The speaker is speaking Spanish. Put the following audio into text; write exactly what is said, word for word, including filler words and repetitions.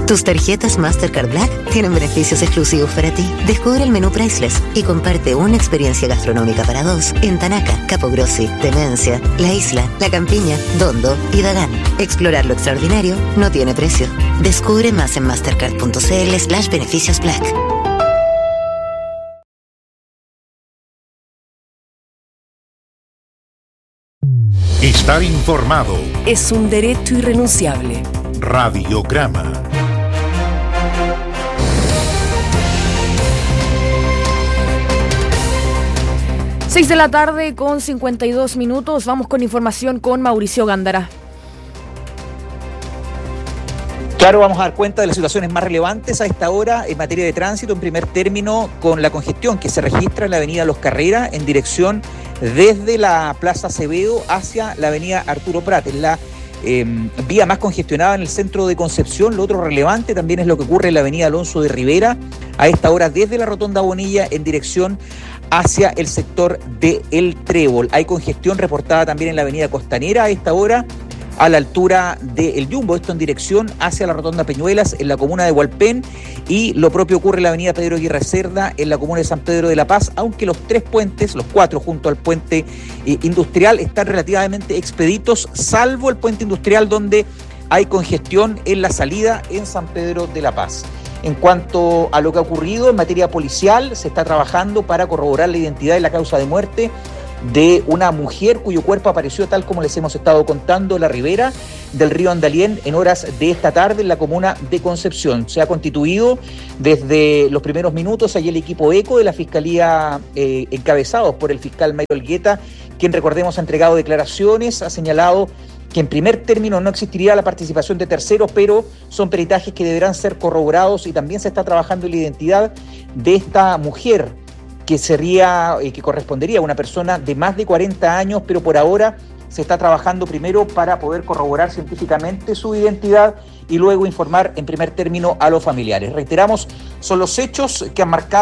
Tus tarjetas Mastercard Black tienen beneficios exclusivos para ti. Descubre el menú Priceless y comparte una experiencia gastronómica para dos en Tanaca, Capo Grossi, Demencia, La Isla, La Campiña, Dondo y Dagán. Explorar lo extraordinario no tiene precio. Descubre más en mastercard.cl slash beneficios Black. Estar informado es un derecho irrenunciable. Radiograma. seis de la tarde con cincuenta y dos minutos. Vamos con información con Mauricio Gándara. Claro, vamos a dar cuenta de las situaciones más relevantes a esta hora en materia de tránsito. En primer término, con la congestión que se registra en la avenida Los Carreras en dirección desde la Plaza Acevedo hacia la avenida Arturo Prat. Es la eh, vía más congestionada en el centro de Concepción. Lo otro relevante también es lo que ocurre en la avenida Alonso de Rivera a esta hora desde la Rotonda Bonilla en dirección hacia el sector de El Trébol. Hay congestión reportada también en la avenida Costanera a esta hora, a la altura de El Yumbo, esto en dirección hacia la Rotonda Peñuelas en la comuna de Hualpén, y lo propio ocurre en la avenida Pedro Aguirre Cerda en la comuna de San Pedro de la Paz, aunque los tres puentes, los cuatro junto al puente eh, industrial, están relativamente expeditos, salvo el puente industrial donde hay congestión en la salida en San Pedro de la Paz. En cuanto a lo que ha ocurrido en materia policial, se está trabajando para corroborar la identidad y la causa de muerte de una mujer cuyo cuerpo apareció, tal como les hemos estado contando, en la ribera del río Andalién en horas de esta tarde en la comuna de Concepción. Se ha constituido desde los primeros minutos allí el equipo ECO de la Fiscalía, eh, encabezados por el fiscal Mayro Elgueta, quien, recordemos, ha entregado declaraciones, ha señalado que en primer término no existiría la participación de terceros, pero son peritajes que deberán ser corroborados, y también se está trabajando en la identidad de esta mujer, que sería, eh, que correspondería a una persona de más de cuarenta años, pero por ahora se está trabajando primero para poder corroborar científicamente su identidad y luego informar en primer término a los familiares. Reiteramos, son los hechos que han marcado